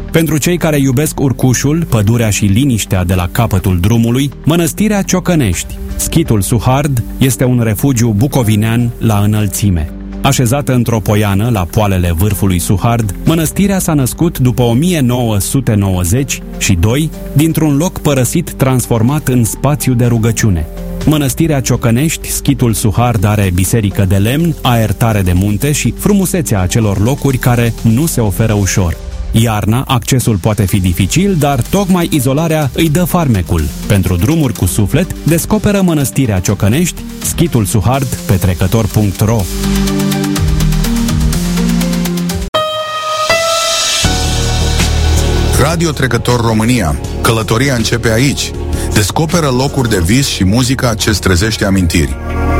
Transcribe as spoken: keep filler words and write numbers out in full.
Pentru cei care iubesc urcușul, pădurea și liniștea de la capătul drumului, Mănăstirea Ciocănești. Schitul Suhard este un refugiu bucovinean la înălțime. Așezată într-o poiană la poalele vârfului Suhard, mănăstirea s-a născut după o mie nouă sute nouăzeci și doi dintr-un loc părăsit transformat în spațiu de rugăciune. Mănăstirea Ciocănești, Schitul Suhard, are biserică de lemn, aer tare de munte și frumusețea acelor locuri care nu se oferă ușor. Iarna, accesul poate fi dificil, dar tocmai izolarea îi dă farmecul. Pentru drumuri cu suflet, descoperă Mănăstirea Ciocănești, Schitul Suhard pe trecător punct ro. Radio Trecător România. Călătoria începe aici. Descoperă locuri de vis și muzica ce-ți trezește amintiri.